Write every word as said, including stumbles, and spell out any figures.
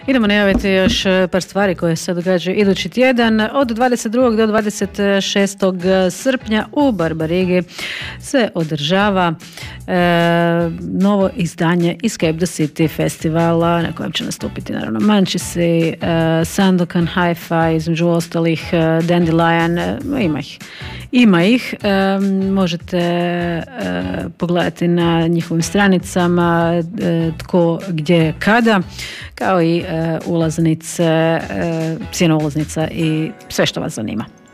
Idemo najaviti još par stvari koje se događaju idući tjedan. Od dvadeset drugog do dvadeset šestog srpnja u Barbarigi se održava e, novo izdanje Escape the City festivala na kojem će nastupiti naravno Manchisi, e, Sandokan, Hi-Fi, između ostalih e, Dandelion, e, ima ih. Ima ih. E, možete e, pogledati na njihovim stranicama e, tko, gdje, kada, kao i e, ulaznice, e, cijena ulaznica i sve što vas zanima.